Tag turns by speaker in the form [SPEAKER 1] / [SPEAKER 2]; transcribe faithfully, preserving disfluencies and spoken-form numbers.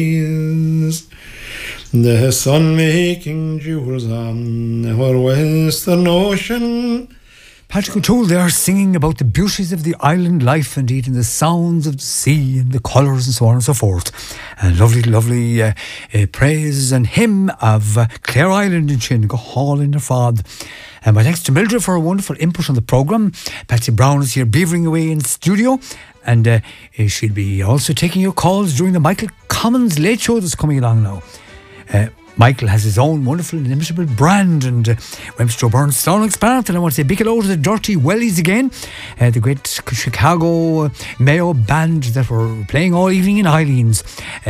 [SPEAKER 1] The sun making jewels on our western ocean.
[SPEAKER 2] Patrick O'Toole there singing about the beauties of the island life, indeed, and the sounds of the sea and the colours and so on and so forth. And lovely, lovely uh, uh, praise and hymn of uh, Clare Island in Shin, go hall in their fad. And my thanks to Mildred for a wonderful input on the programme. Patsy Brown is here beavering away in studio, and uh, she'll be also taking your calls during the Michael Commons Late Show that's coming along now. Uh, Michael has his own wonderful, inimitable brand, and uh, Webster O'Byrne Starlings Park. And I want to say big hello to the Dirty Wellies again, uh, the great Chicago Mayo band that were playing all evening in Eileen's.